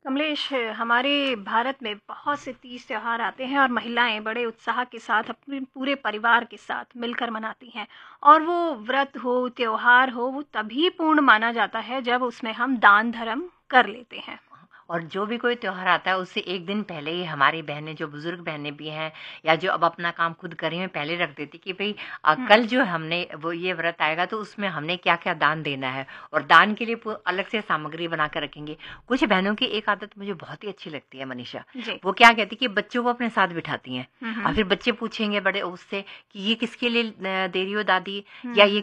कमलेश, हमारे भारत में बहुत से तीज त्योहार आते हैं और महिलाएं बड़े उत्साह के साथ अपने पूरे परिवार के साथ मिलकर मनाती हैं। और वो व्रत हो, त्योहार हो, वो तभी पूर्ण माना जाता है जब उसमें हम दान धर्म कर लेते हैं। और जो भी कोई त्योहार आता है उससे एक दिन पहले ही हमारी बहनें, जो बुजुर्ग बहनें भी हैं या जो अब अपना काम खुद करी में पहले रख देती कि भाई हम्म। कल जो हमने वो ये व्रत आएगा तो उसमें हमने क्या क्या दान देना है, और दान के लिए अलग से सामग्री बना कर रखेंगे। कुछ बहनों की एक आदत मुझे बहुत ही अच्छी लगती है मनीषा। जी। वो क्या कहती कि बच्चों को अपने साथ बिठाती हैं, और हम्म। फिर बच्चे पूछेंगे बड़े उससे कि ये किसके लिए दे रही हो दादी, या हम्म। ये